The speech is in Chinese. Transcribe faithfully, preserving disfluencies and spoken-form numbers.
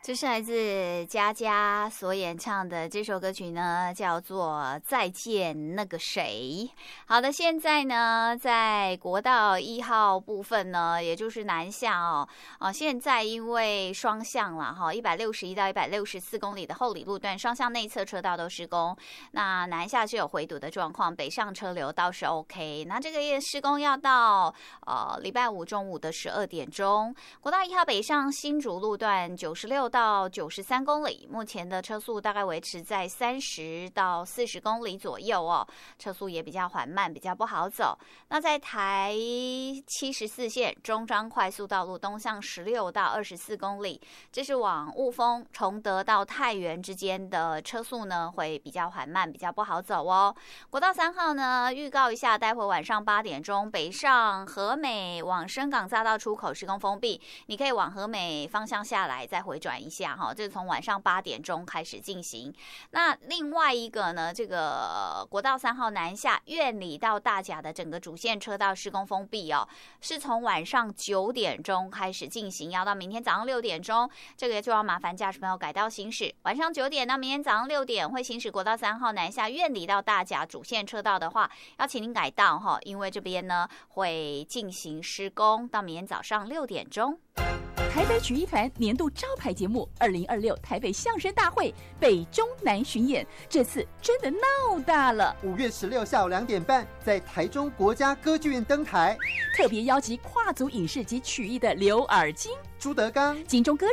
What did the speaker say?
这是来自佳佳所演唱的这首歌曲呢，叫做《再见那个谁》。好的，现在呢，在国道一号部分呢，也就是南下哦，啊，现在因为双向了哈，一百六十一到一百六十四公里的后里路段双向内侧车道都施工，那南下是有回堵的状况，北上车流倒是 OK。那这个施工要到呃礼拜五中午的十二点钟，国道一号北上新竹路段九十六到九十三公里，目前的车速大概维持在三十到四十公里左右哦，车速也比较缓慢，比较不好走。那在台七十四线中彰快速道路东向十六到二十四公里，这是往雾峰、崇德到太原之间的车速呢会比较缓慢，比较不好走哦。国道三号呢，预告一下，待会晚上八点钟北上和美往深港匝道出口施工封闭，你可以往和美方向下来，再回转一下哈。这是从晚上八点钟开始进行。那另外一个呢，这个国道三号南下苑里到大甲的整个主线车道施工封闭哦，是从晚上九点钟开始进行，要到明天早上六点钟，这个就要麻烦驾驶朋友改道行驶。晚上九点到明天早上六点会行驶国道三号南下苑里到大甲主线车道的话，要请您改道哈，因为这边呢会进行施工，到明天早上六点钟。 台北曲艺团年度招牌节目二零二六台北相声大会北中南巡演，这次真的闹大了。 五月十六下午两点半，在台中国家歌剧院登台， 特别邀集跨足影视及曲艺的刘尔金、 朱德刚、 金钟歌